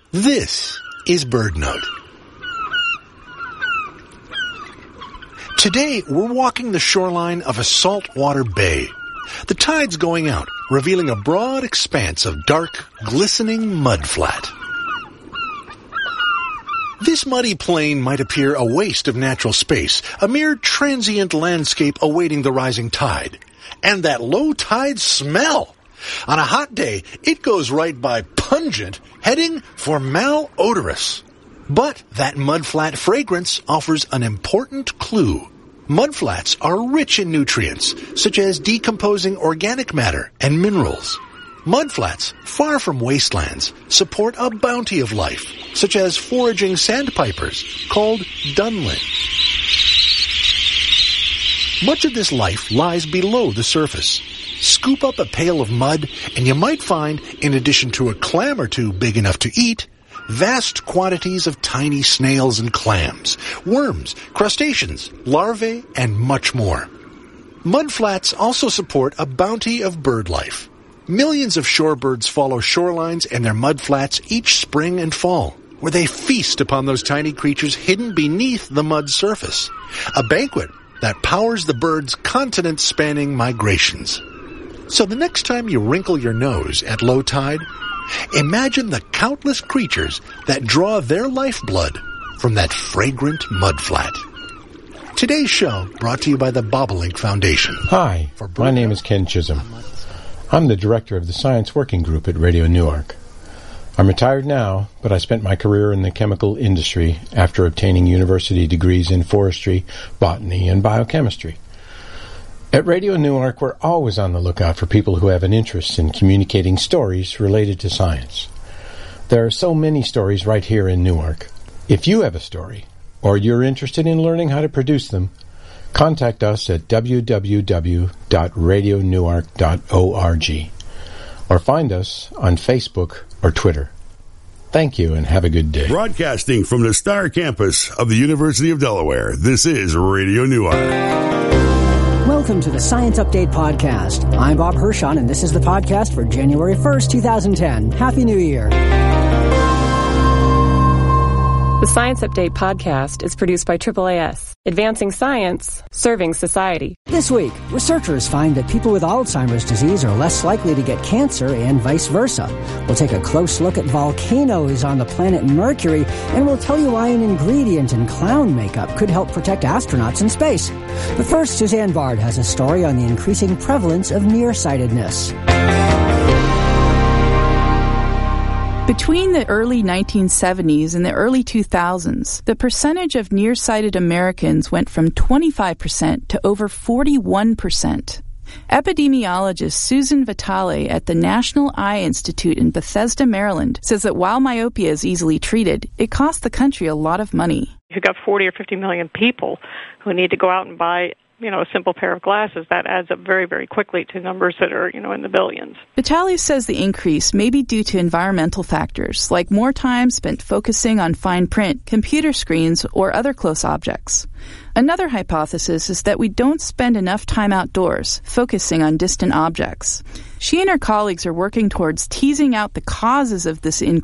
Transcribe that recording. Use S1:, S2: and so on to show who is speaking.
S1: This is BirdNote. Today, we're walking the shoreline of a saltwater bay. The tide's going out, revealing a broad expanse of dark, glistening mudflat. This muddy plain might appear a waste of natural space, a mere transient landscape awaiting the rising tide. And that low tide smell! On a hot day, it goes right by pungent, heading for malodorous. But that mudflat fragrance offers an important clue. Mudflats are rich in nutrients, such as decomposing organic matter and minerals. Mudflats, far from wastelands, support a bounty of life, such as foraging sandpipers, called dunlin. Much of this life lies below the surface. Scoop up a pail of mud, and you might find, in addition to a clam or two big enough to eat, vast quantities of tiny snails and clams, worms, crustaceans, larvae, and much more. Mudflats also support a bounty of bird life. Millions of shorebirds follow shorelines and their mudflats each spring and fall, where they feast upon those tiny creatures hidden beneath the mud surface. A banquet that powers the birds' continent-spanning migrations. So the next time you wrinkle your nose at low tide, imagine the countless creatures that draw their lifeblood from that fragrant mudflat. Today's show brought to you by the Bobolink Foundation.
S2: Hi, my name is Ken Chisholm. I'm the director of the Science Working Group at Radio Newark. I'm retired now, but I spent my career in the chemical industry after obtaining university degrees in forestry, botany, and biochemistry. At Radio Newark, we're always on the lookout for people who have an interest in communicating stories related to science. There are so many stories right here in Newark. If you have a story, or you're interested in learning how to produce them, contact us at www.radionewark.org or find us on Facebook or Twitter. Thank you and have a good day.
S3: Broadcasting from the Star Campus of the University of Delaware, this is Radio Newark.
S4: Welcome to the Science Update Podcast. I'm Bob Hirschon, and this is the podcast for January 1st, 2010. Happy New Year.
S5: The Science Update Podcast is produced by AAAS, advancing science, serving society.
S4: This week, researchers find that people with Alzheimer's disease are less likely to get cancer and vice versa. We'll take a close look at volcanoes on the planet Mercury, and we'll tell you why an ingredient in clown makeup could help protect astronauts in space. But first, Suzanne Bard has a story on the increasing prevalence of nearsightedness.
S6: Between the early 1970s and the early 2000s, the percentage of nearsighted Americans went from 25% to over 41%. Epidemiologist Susan Vitale at the National Eye Institute in Bethesda, Maryland, says that while myopia is easily treated, it costs the country a lot of money.
S7: If you've got 40 or 50 million people who need to go out and buy a simple pair of glasses, that adds up very, very quickly to numbers that are, in the billions.
S6: Vitale says the increase may be due to environmental factors, like more time spent focusing on fine print, computer screens, or other close objects. Another hypothesis is that we don't spend enough time outdoors, focusing on distant objects. She and her colleagues are working towards teasing out the causes of this increase